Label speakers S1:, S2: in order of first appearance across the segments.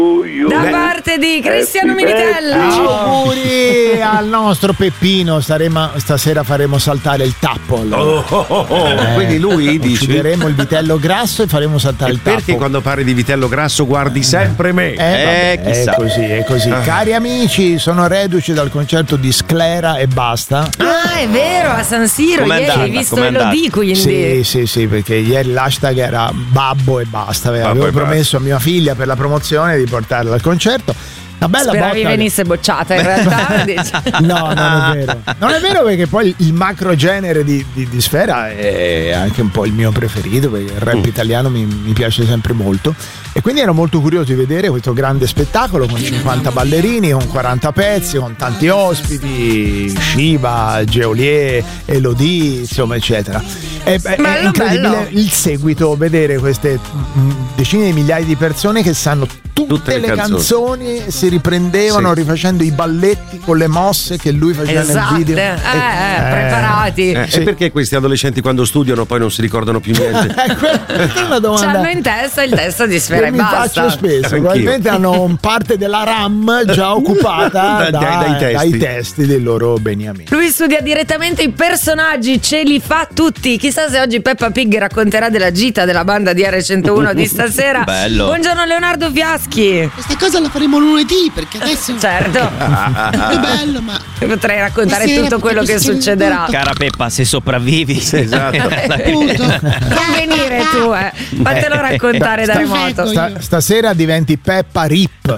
S1: Da parte di Cristiano Militello.
S2: Auguri al nostro Peppino. Stasera faremo saltare il tappo.
S3: Quindi lui dice:
S2: uccideremo il vitello grasso e faremo saltare il tappo.
S3: Perché quando parli di vitello grasso guardi sempre me?
S2: Chissà. È così. Cari amici, sono reduci dal concerto di Sclera e basta.
S1: Ah, è vero, a San Siro.
S4: Com'è
S1: ieri
S4: andata?
S1: hai visto
S4: Com'è
S1: Elodie, quindi.
S2: Sì, perché ieri l'hashtag era babbo e basta. Avevo promesso a mia figlia per la promozione di portarla al concerto. Una bella
S1: Speravi
S2: botta.
S1: venisse bocciata in realtà.
S2: No, non è vero. Non è vero, perché poi il macro genere di Sfera è anche un po' il mio preferito, perché il rap italiano mi piace sempre molto. E quindi ero molto curioso di vedere questo grande spettacolo con 50 ballerini, con 40 pezzi, con tanti ospiti, Shiva, Geolier, Elodie, insomma, eccetera. È incredibile
S1: bello.
S2: il seguito, vedere queste decine di migliaia di persone che sanno tutte le canzoni, si riprendevano rifacendo i balletti con le mosse che lui faceva nel video.
S1: Preparati.
S3: E perché questi adolescenti quando studiano poi non si ricordano più niente?
S2: Questa è una domanda.
S1: C'hanno in testa il testo di Sfera e
S2: mi
S1: basta.
S2: faccio spesso. Probabilmente hanno parte della RAM già occupata dai testi dei loro beniamini.
S1: Lui studia direttamente i personaggi, ce li fa tutti. Chissà se oggi Peppa Pig racconterà della gita della banda di R101 di stasera.
S4: Bello.
S1: Buongiorno Leonardo Fiaschi.
S5: Questa cosa la faremo lunedì, perché adesso
S1: Certo.
S5: è bello, ma
S1: Potrei raccontare
S5: stasera
S1: tutto quello che
S5: potrebbe
S1: succederà.
S4: Cara Peppa, se sopravvivi.
S3: Esatto.
S5: appunto.
S1: Non venire tu, fatelo raccontare da remoto.
S2: Stasera diventi Peppa Rip.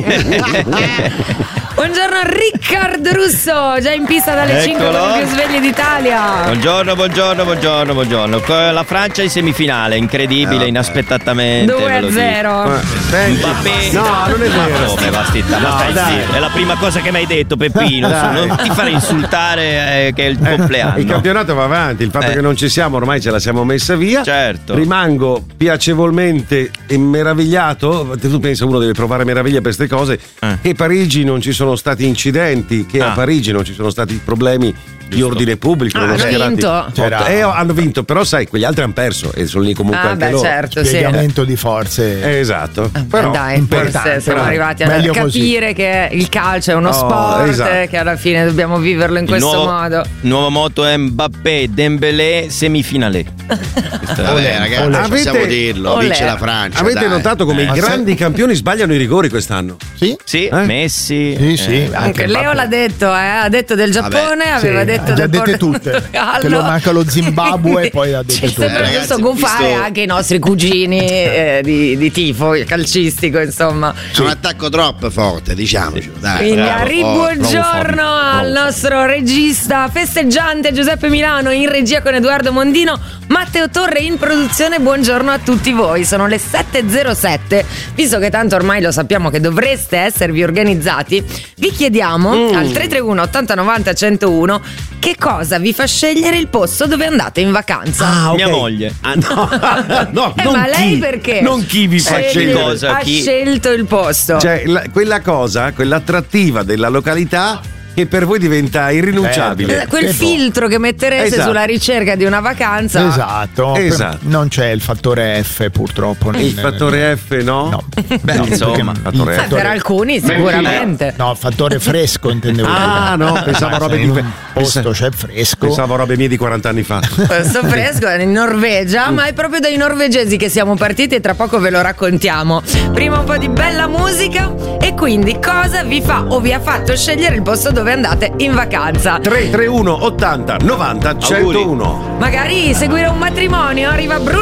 S1: Buongiorno Riccardo Russo, già in pista dalle 5
S4: Eccolo.
S1: con i più svegli d'Italia.
S4: Buongiorno. La Francia in semifinale, incredibile, inaspettatamente.
S1: 2-0.
S4: Mbappé.
S3: No, non è vero.
S4: Come va stitta? Ma stai zitto, è la prima cosa che mi hai detto, Peppino. Non ti fare insultare che è il compleanno.
S3: Il campionato va avanti, il fatto che non ci siamo ormai ce la siamo messa via.
S4: Certo.
S3: Rimango piacevolmente meravigliato. Tu pensa, uno deve provare meraviglia per queste cose. Che a Parigi non ci sono stati incidenti, che a Parigi non ci sono stati problemi di ordine pubblico.
S1: Hanno vinto.
S3: Hanno vinto, però sai, quegli altri hanno perso e sono lì comunque anche loro.
S1: Certo, sì.
S2: Spiegamento di forze.
S3: Esatto. Però
S1: Dai, forse siamo arrivati a
S2: Meglio
S1: capire che il calcio è uno sport,
S3: esatto.
S1: che alla fine dobbiamo viverlo in questo modo.
S4: Il nuovo motto è Mbappé, Dembélé, semifinale.
S6: Vabbè, ragazzi, possiamo dirlo, vince la Francia.
S3: Avete notato come i grandi campioni sbagliano i rigori quest'anno?
S4: Sì, Messi.
S2: Sì.
S1: Anche Leo l'ha detto, ha detto del Giappone, aveva detto
S2: già
S1: del
S2: dette tutte. Che lo manca lo Zimbabwe e poi ha detto
S1: Ci sembra
S2: tutte.
S1: giusto gufare anche i nostri cugini di tifo calcistico, insomma.
S6: È un attacco troppo forte, diciamoci. Dai,
S1: Quindi buongiorno al nostro regista festeggiante Giuseppe Milano in regia con Edoardo Mondino, Matteo Torre in produzione. Buongiorno a tutti voi, sono le 7.07. Visto che tanto ormai lo sappiamo che dovreste esservi organizzati, vi chiediamo al 331 80 90 101 che cosa vi fa scegliere il posto dove andate in vacanza.
S4: Mia moglie.
S3: No,
S1: ma lei perché?
S3: Non chi vi fa scegliere.
S4: cosa,
S1: ha
S4: chi?
S1: scelto il posto.
S3: Cioè, quella cosa, quell'attrattiva della località che per voi diventa irrinunciabile.
S1: Quel filtro che metterete sulla ricerca di una vacanza.
S2: Esatto. Non c'è il fattore F, purtroppo.
S3: Il fattore F, no?
S2: No.
S4: Beh, insomma,
S1: Per alcuni sicuramente.
S2: No, il fattore fresco intendevo.
S3: No, pensavo robe di
S2: posto c'è fresco.
S3: Pensavo robe mie di 40 anni fa.
S1: Questo fresco è in Norvegia, ma è proprio dai norvegesi che siamo partiti e tra poco ve lo raccontiamo. Prima un po' di bella musica e quindi cosa vi fa o vi ha fatto scegliere il posto dove andate in vacanza?
S3: 331 80 90 101.
S1: Magari seguire un matrimonio, arriva Bruno